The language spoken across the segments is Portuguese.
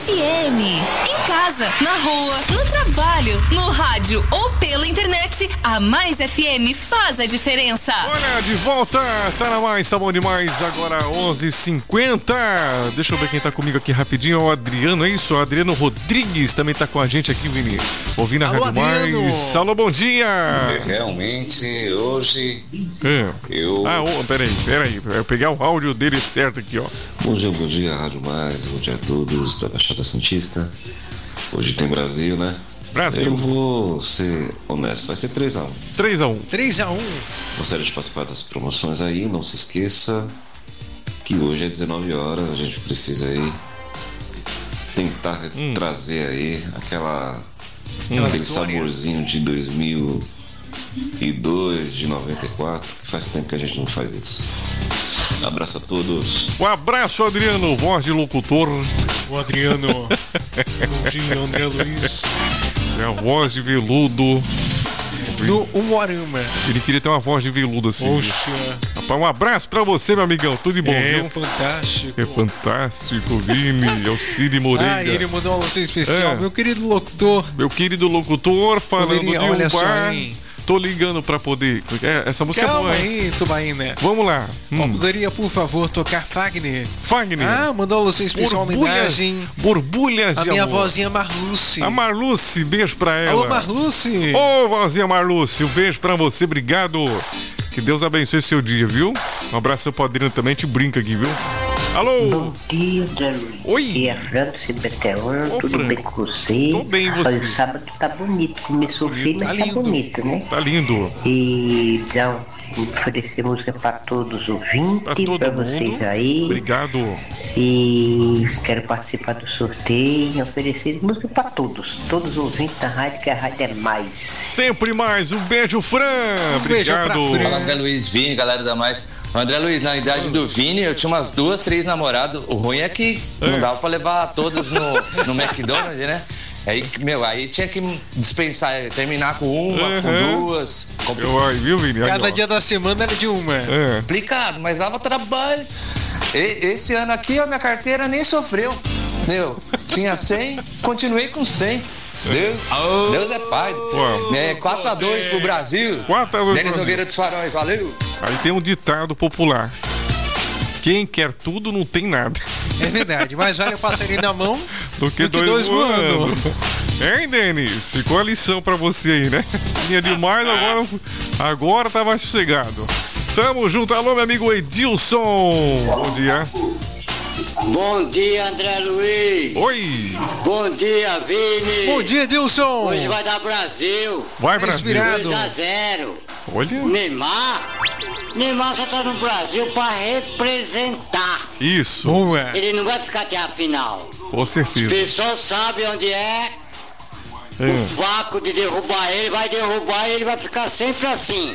FM. Em casa, na rua, no trabalho, no rádio ou pela internet, a Mais FM faz a diferença. Olha, de volta, tá na Mais, tá bom demais. Agora 11h50. Deixa eu ver quem tá comigo aqui rapidinho. O Adriano, é isso? O Adriano Rodrigues também tá com a gente aqui, Vini. Ouvindo a Rádio Mais. Alô, bom dia. Realmente, hoje eu... Peraí. Eu pegar o áudio dele certo aqui, ó. Bom dia, Rádio Mais. Bom dia a todos da Baixada Santista. Hoje tem Brasil, né? Brasil. Eu vou ser honesto, vai ser 3x1. 3x1. Gostaria de participar das promoções aí, não se esqueça que hoje é 19 horas, a gente precisa aí tentar trazer aí aquele saborzinho de 2002, de 94, que faz tempo que a gente não faz isso. Abraço a todos. Um abraço, Adriano, voz de locutor. O Adriano. Bom dia, André Luiz. É a voz de veludo. No Umuarama. Ele queria ter uma voz de veludo assim. Poxa. Rapaz, um abraço pra você, meu amigão. Tudo de bom, viu? Fantástico. É fantástico, Vini. É o Cid Moreira. Ele mandou uma alusão especial. Meu querido locutor. Meu querido locutor, falando de um olha bar. Só, hein? Tô ligando pra poder... Essa música Calma é boa, hein? aí, Tubaína. Vamos lá. Poderia, por favor, tocar Fagner? Fagner. Mandou a alusão especial, homenagem. Borbulhas a de minha amor. Vozinha Marluce. A Marluce, beijo pra ela. Alô, Marluce. Ô, vozinha Marluce, um beijo pra você, obrigado. Que Deus abençoe seu dia, viu? Um abraço pro Adriano também, te brinca aqui, viu? Alô? Bom dia, André Luiz. Oi. E a Franco, CBT1, tudo Franco. bem com você? Tô bem, você? Olha, o sábado tá bonito, começou firme, mas tá bonito, né? Tá lindo. E então, oferecer música pra todos os ouvintes, pra vocês aí. Obrigado. E quero participar do sorteio, oferecer música pra todos os ouvintes da rádio, que a rádio é mais. Sempre mais, um beijo, Fran. Obrigado. Fala, André Luiz, Vini, galera da Mais. André Luiz, na idade do Vini, eu tinha umas 2, 3 namoradas. O ruim é que não dava pra levar todas no McDonald's, né? Aí tinha que dispensar, terminar com uma, com duas. Viu, Vini? Cada dia da semana era de uma. Complicado, mas dava trabalho. Esse ano aqui, a minha carteira nem sofreu. Tinha 100, continuei com 100. Deus é pai. 4x2 pro Brasil. 4x2 Denis Nogueira dos Faróis, valeu. Aí tem um ditado popular: quem quer tudo não tem nada. É verdade, mais vale o passarinho na mão do que dois voando. Hein, Denis? Ficou a lição pra você aí, né? Tinha demais, agora tá mais sossegado. Tamo junto, alô, meu amigo Edilson. Bom dia. Bom dia, André Luiz. Oi. Bom dia, Vini. Bom dia, Edilson. Hoje vai dar Brasil. Vai, Brasil. 2x0. Olha. Neymar só tá no Brasil pra representar. Isso. Ele não vai ficar até a final. Com certeza. As pessoas sabem onde é. O vácuo de derrubar ele, vai derrubar e ele vai ficar sempre assim.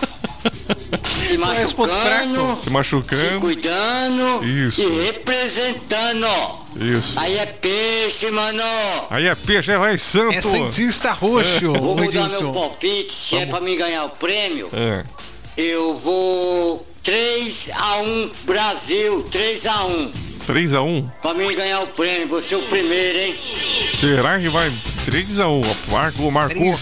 Se machucando, se cuidando. Isso. E representando. Isso. Aí é peixe, mano. Aí é peixe, vai santo. É Santista roxo. Vou mudar meu palpite, se é pra mim ganhar o prêmio. Eu vou 3x1 Brasil, 3x1. 3x1? Pra mim ganhar o prêmio, vou ser o primeiro, hein? Será que vai 3x1? Marcou.